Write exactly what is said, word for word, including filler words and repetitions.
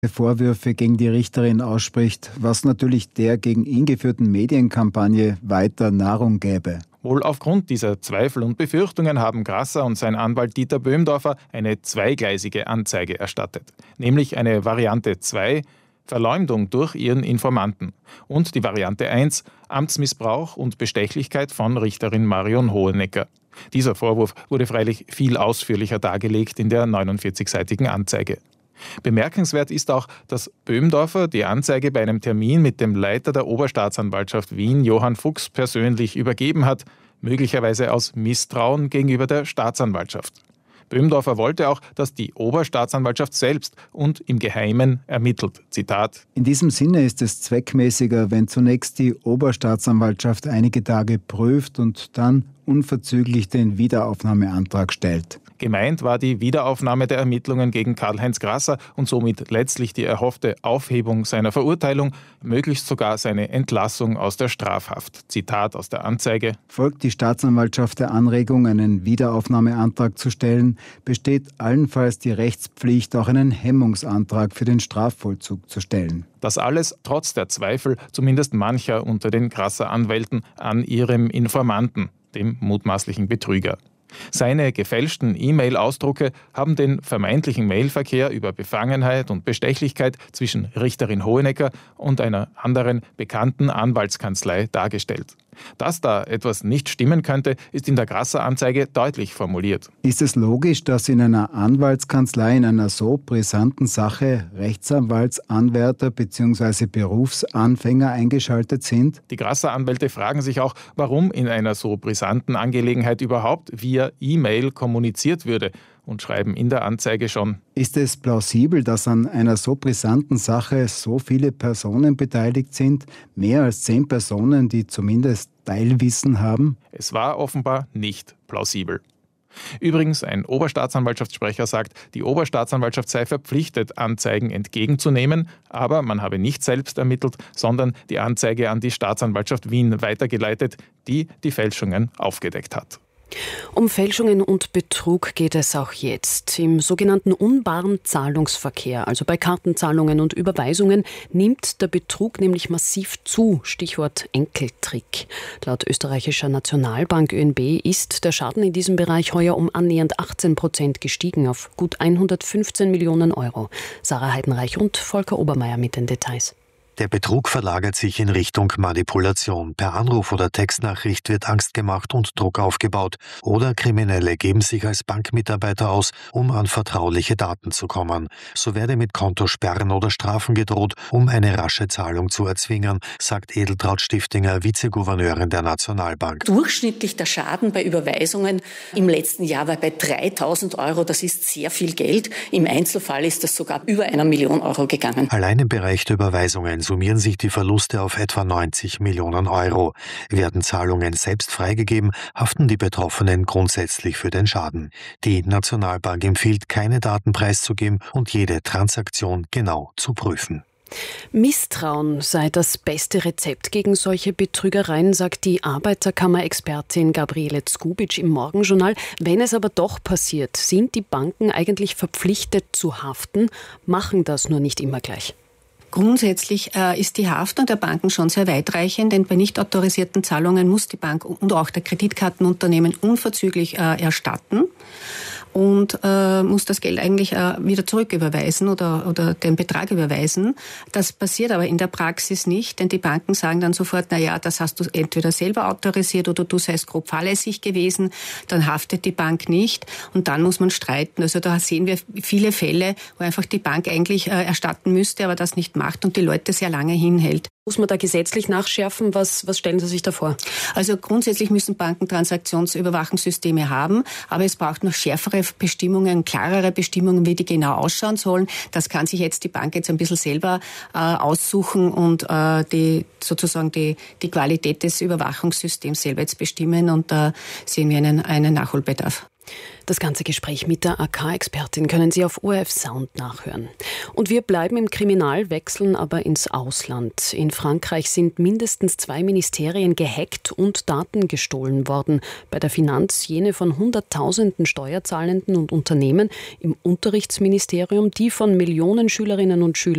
Vorwürfe gegen die Richterin ausspricht, was natürlich der gegen ihn geführten Medienkampagne weiter Nahrung gäbe. Wohl aufgrund dieser Zweifel und Befürchtungen haben Grasser und sein Anwalt Dieter Böhmdorfer eine zweigleisige Anzeige erstattet. Nämlich eine Variante zwei, Verleumdung durch ihren Informanten, und die Variante eins, Amtsmissbrauch und Bestechlichkeit von Richterin Marion Hohenecker. Dieser Vorwurf wurde freilich viel ausführlicher dargelegt in der neunundvierzigseitigen Anzeige. Bemerkenswert ist auch, dass Böhmdorfer die Anzeige bei einem Termin mit dem Leiter der Oberstaatsanwaltschaft Wien, Johann Fuchs, persönlich übergeben hat, möglicherweise aus Misstrauen gegenüber der Staatsanwaltschaft. Böhmdorfer wollte auch, dass die Oberstaatsanwaltschaft selbst und im Geheimen ermittelt. Zitat: In diesem Sinne ist es zweckmäßiger, wenn zunächst die Oberstaatsanwaltschaft einige Tage prüft und dann unverzüglich den Wiederaufnahmeantrag stellt. Gemeint war die Wiederaufnahme der Ermittlungen gegen Karl-Heinz Grasser und somit letztlich die erhoffte Aufhebung seiner Verurteilung, möglichst sogar seine Entlassung aus der Strafhaft. Zitat aus der Anzeige: Folgt die Staatsanwaltschaft der Anregung, einen Wiederaufnahmeantrag zu stellen, besteht allenfalls die Rechtspflicht, auch einen Hemmungsantrag für den Strafvollzug zu stellen. Das alles trotz der Zweifel zumindest mancher unter den Grasser-Anwälten an ihrem Informanten, dem mutmaßlichen Betrüger. Seine gefälschten E-Mail-Ausdrucke haben den vermeintlichen Mailverkehr über Befangenheit und Bestechlichkeit zwischen Richterin Hohenecker und einer anderen bekannten Anwaltskanzlei dargestellt. Dass da etwas nicht stimmen könnte, ist in der Grasser-Anzeige deutlich formuliert. Ist es logisch, dass in einer Anwaltskanzlei in einer so brisanten Sache Rechtsanwaltsanwärter bzw. Berufsanfänger eingeschaltet sind? Die Grasser-Anwälte fragen sich auch, warum in einer so brisanten Angelegenheit überhaupt via E-Mail kommuniziert würde, und schreiben in der Anzeige schon: Ist es plausibel, dass an einer so brisanten Sache so viele Personen beteiligt sind? Mehr als zehn Personen, die zumindest Teilwissen haben? Es war offenbar nicht plausibel. Übrigens, ein Oberstaatsanwaltschaftssprecher sagt, die Oberstaatsanwaltschaft sei verpflichtet, Anzeigen entgegenzunehmen, aber man habe nicht selbst ermittelt, sondern die Anzeige an die Staatsanwaltschaft Wien weitergeleitet, die die Fälschungen aufgedeckt hat. Um Fälschungen und Betrug geht es auch jetzt. Im sogenannten unbaren Zahlungsverkehr, also bei Kartenzahlungen und Überweisungen, nimmt der Betrug nämlich massiv zu. Stichwort Enkeltrick. Laut österreichischer Nationalbank Ö N B ist der Schaden in diesem Bereich heuer um annähernd achtzehn Prozent gestiegen auf gut hundertfünfzehn Millionen Euro. Sarah Heidenreich und Volker Obermeier mit den Details. Der Betrug verlagert sich in Richtung Manipulation. Per Anruf oder Textnachricht wird Angst gemacht und Druck aufgebaut. Oder Kriminelle geben sich als Bankmitarbeiter aus, um an vertrauliche Daten zu kommen. So werde mit Kontosperren oder Strafen gedroht, um eine rasche Zahlung zu erzwingen, sagt Edeltraud Stiftinger, Vizegouverneurin der Nationalbank. Durchschnittlich der Schaden bei Überweisungen im letzten Jahr war bei dreitausend Euro. Das ist sehr viel Geld. Im Einzelfall ist das sogar über einer Million Euro gegangen. Allein im Bereich der Überweisungen summieren sich die Verluste auf etwa neunzig Millionen Euro. Werden Zahlungen selbst freigegeben, haften die Betroffenen grundsätzlich für den Schaden. Die Nationalbank empfiehlt, keine Daten preiszugeben und jede Transaktion genau zu prüfen. Misstrauen sei das beste Rezept gegen solche Betrügereien, sagt die Arbeiterkammer-Expertin Gabriele Zgubic im Morgenjournal. Wenn es aber doch passiert, sind die Banken eigentlich verpflichtet zu haften, machen das nur nicht immer gleich. Grundsätzlich äh, ist die Haftung der Banken schon sehr weitreichend, denn bei nicht autorisierten Zahlungen muss die Bank und auch der Kreditkartenunternehmen unverzüglich äh, erstatten und äh, muss das Geld eigentlich äh, wieder zurücküberweisen oder, oder den Betrag überweisen. Das passiert aber in der Praxis nicht, denn die Banken sagen dann sofort, na ja, das hast du entweder selber autorisiert oder du seist grob fahrlässig gewesen, dann haftet die Bank nicht und dann muss man streiten. Also da sehen wir viele Fälle, wo einfach die Bank eigentlich äh, erstatten müsste, aber das nicht macht und die Leute sehr lange hinhält. Muss man da gesetzlich nachschärfen? Was, was stellen Sie sich da vor? Also grundsätzlich müssen Banken Transaktionsüberwachungssysteme haben, aber es braucht noch schärfere Bestimmungen, klarere Bestimmungen, wie die genau ausschauen sollen. Das kann sich jetzt die Bank jetzt ein bisschen selber äh, aussuchen und äh, die sozusagen die, die Qualität des Überwachungssystems selber jetzt bestimmen und da äh, sehen wir einen, einen Nachholbedarf. Das ganze Gespräch mit der A K-Expertin können Sie auf O R F Sound nachhören. Und wir bleiben im Kriminal, wechseln aber ins Ausland. In Frankreich sind mindestens zwei Ministerien gehackt und Daten gestohlen worden. Bei der Finanz jene von Hunderttausenden Steuerzahlenden und Unternehmen, im Unterrichtsministerium die von Millionen Schülerinnen und Schülern